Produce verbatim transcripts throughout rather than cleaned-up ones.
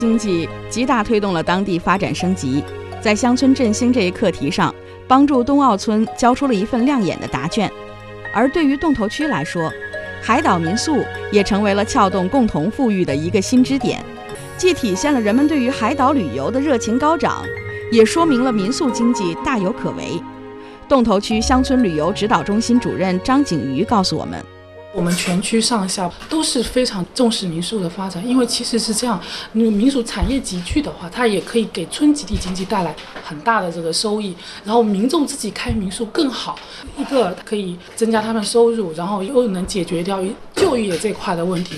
经济极大推动了当地发展升级，在乡村振兴这一课题上，帮助东澳村交出了一份亮眼的答卷。而对于洞头区来说，海岛民宿也成为了撬动共同富裕的一个新支点，既体现了人们对于海岛旅游的热情高涨，也说明了民宿经济大有可为。洞头区乡村旅游指导中心主任张景瑜告诉我们， 我们全区上下都是非常重视民宿的发展，因为其实是这样，民宿产业集聚的话，它也可以给村集体经济带来很大的这个收益，然后民众自己开民宿更好，一个可以增加他们收入，然后又能解决掉就业这块的问题。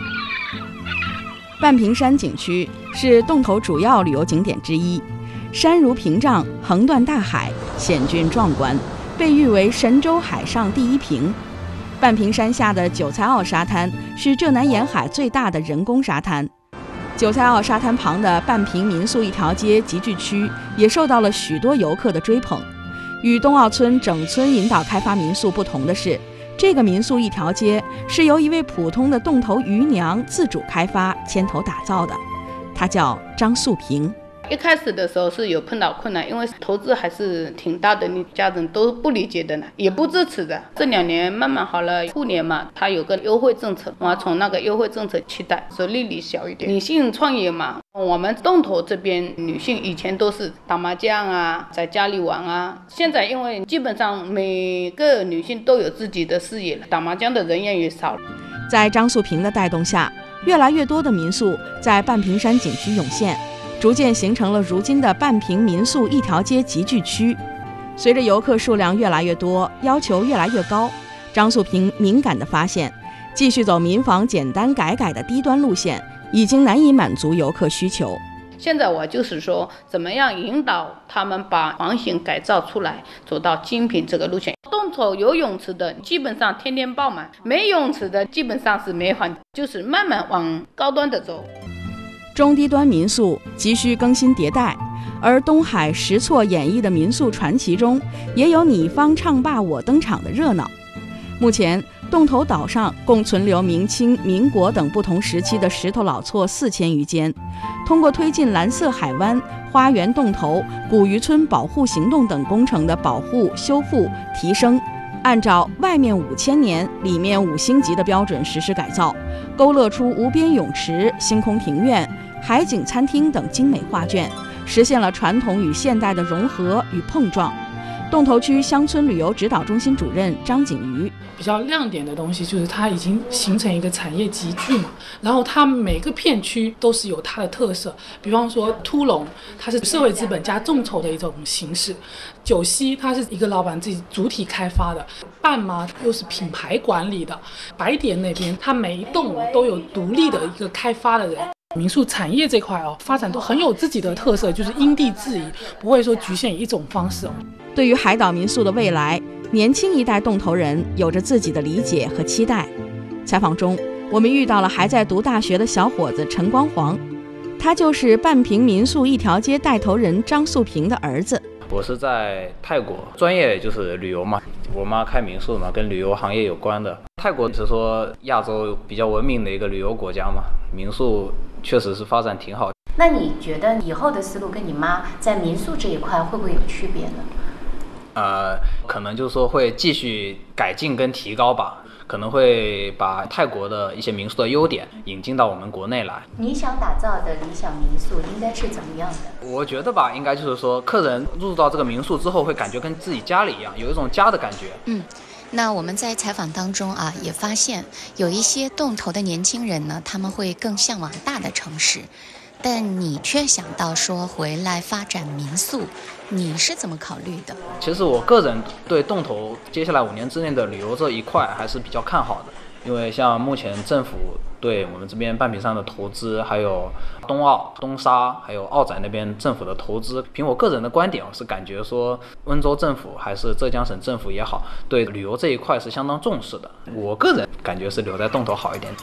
半屏山景区是洞头主要旅游景点之一，山如屏障，横断大海，险峻壮观，被誉为神州海上第一屏。半屏山下的韭菜坳沙滩是浙南沿海最大的人工沙滩。韭菜坳沙滩旁的半屏民宿一条街集聚区也受到了许多游客的追捧。与东澳村整村引导开发民宿不同的是，这个民宿一条街是由一位普通的洞头渔娘自主开发牵头打造的，她叫张素萍。 一开始的时候是有碰到困难，因为投资还是挺大的，你家人都不理解的呢，也不支持的。这两年慢慢好了，兔年嘛，它有个优惠政策，我从那个优惠政策期待，收利率小一点。女性创业嘛，我们洞头这边女性以前都是打麻将啊，在家里玩啊，现在因为基本上每个女性都有自己的事业了，打麻将的人也越少了。 在张素萍的带动下，越来越多的民宿在半屏山景区涌现，逐渐形成了如今的半屏民宿一条街集聚区。随着游客数量越来越多，要求越来越高，张素萍敏感地发现，继续走民房简单改改的低端路线，已经难以满足游客需求。 现在我就是说，怎么样引导他们把房型改造出来，走到精品这个路线。洞头有泳池的基本上天天爆满，没泳池的基本上是没房，就是慢慢往高端的走。 中低端民宿急需更新迭代，而东海石错演绎的民宿传奇中，也有你方唱罢我登场的热闹。目前，洞头岛上共存留明清、民国等不同时期的石头老厝四千余间。通过推进蓝色海湾、花园洞头、古渔村保护行动等工程的保护、修复、提升，按照外面五千年、里面五星级的标准实施改造，勾勒出无边泳池、星空庭院、海景餐厅等精美画卷，实现了传统与现代的融合与碰撞。洞头区乡村旅游指导中心主任张景瑜， 比较亮点的东西就是它已经形成一个产业集聚嘛，然后它每个片区都是有它的特色，比方说秃龙，它是社会资本加众筹的一种形式；九溪它是一个老板自己主体开发的，半麻又是品牌管理的，白点那边它每一栋都有独立的一个开发的人。民宿产业这块哦，发展都很有自己的特色，就是因地制宜，不会说局限于一种方式哦。 对于海岛民宿的未来，年轻一代洞头人有着自己的理解和期待。采访中，我们遇到了还在读大学的小伙子陈光煌，他就是半屏民宿一条街带头人张素萍的儿子。 我是在泰国，专业就是旅游嘛，我妈开民宿嘛，跟旅游行业有关的。泰国是说亚洲比较文明的一个旅游国家嘛，民宿确实是发展挺好。 那你觉得以后的思路跟你妈在民宿这一块会不会有区别呢？ 呃，可能就是说会继续改进跟提高吧，可能会把泰国的一些民宿的优点引进到我们国内来。 你想打造的理想民宿应该是怎么样的？ 我觉得吧，应该就是说，客人入到这个民宿之后，会感觉跟自己家里一样，有一种家的感觉。 嗯。那我们在采访当中啊，也发现有一些洞头的年轻人呢，他们会更向往大的城市，但你却想到说回来发展民宿，你是怎么考虑的？ 其实我个人对洞头接下来五年之内的旅游这一块还是比较看好的，因为像目前政府对我们这边半屏山的投资，还有东澳、东沙还有澳仔那边政府的投资，凭我个人的观点，我是感觉说温州政府还是浙江省政府也好，对旅游这一块是相当重视的。我个人感觉是留在洞头好一点。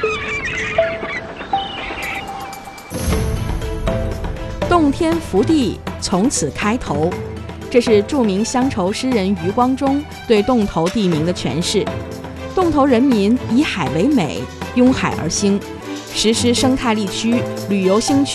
洞天福地从此开头，这是著名乡愁诗人余光中对洞头地名的诠释。洞头人民以海为美，拥海而兴，实施生态力区、旅游兴区。